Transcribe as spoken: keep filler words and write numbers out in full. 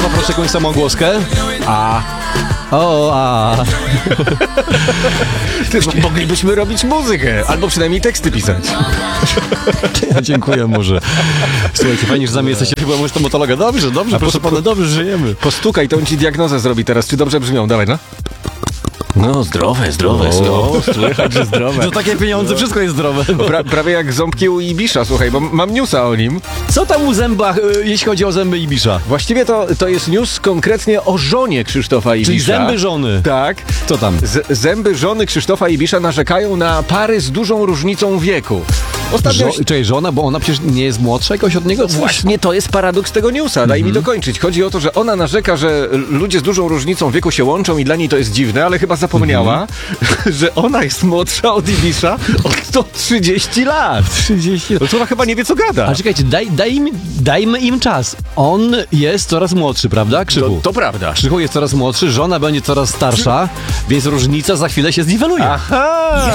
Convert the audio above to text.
poproszę jakąś samogłoskę. A. O, a. Ty, moglibyśmy robić muzykę, albo przynajmniej teksty pisać. Ja dziękuję może. Słuchajcie, fajnie, że z nami jesteście. Chyba może stomatologa. Dobrze, dobrze, A proszę po- pana, dobrze, żyjemy. Postukaj, to on ci diagnozę zrobi teraz. Czy dobrze brzmią? Dawaj, no. No, zdrowe, zdrowe. O, słychać, że zdrowe. Za takie pieniądze wszystko jest zdrowe. Pra, prawie jak ząbki u Ibisza, słuchaj, bo mam newsa o nim. Co tam u zębach, y, jeśli chodzi o zęby Ibisza? Właściwie to, to jest news konkretnie o żonie Krzysztofa Ibisza. Czyli zęby żony. Tak. Co tam? Z, zęby żony Krzysztofa Ibisza narzekają na pary z dużą różnicą wieku. Ostatnio... Żo- czyli żona, bo ona przecież nie jest młodsza jakoś od niego? Coś? Właśnie to jest paradoks tego newsa. Daj Mhm. mi dokończyć. Chodzi o to, że ona narzeka, że ludzie z dużą różnicą wieku się łączą i dla niej to jest dziwne, ale chyba zapomniała, Mhm. że ona jest młodsza od Ibisza o sto trzydzieści lat. trzydzieści No to ona chyba nie wie, co gada. A czekajcie, daj, daj im, dajmy im czas. On jest coraz młodszy, prawda, Krzychu? To, to prawda. Krzychu jest coraz młodszy, żona będzie coraz starsza, więc różnica za chwilę się zniweluje. Aha!